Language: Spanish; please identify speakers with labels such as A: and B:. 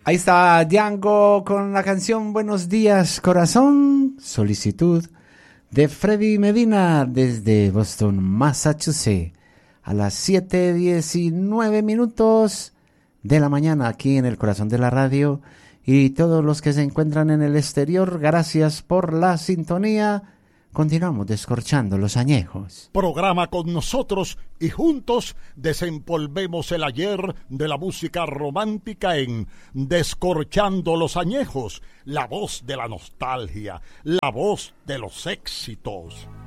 A: Ahí está Django con la canción Buenos días, corazón. Solicitud de Freddy Medina desde Boston, Massachusetts. A las 7:19 de la mañana aquí en el corazón de la radio. Y todos los que se encuentran en el exterior, gracias por la sintonía. Continuamos descorchando los añejos.
B: Programa con nosotros y juntos desempolvemos el ayer de la música romántica en Descorchando los Añejos, la voz de la nostalgia, la voz de los éxitos.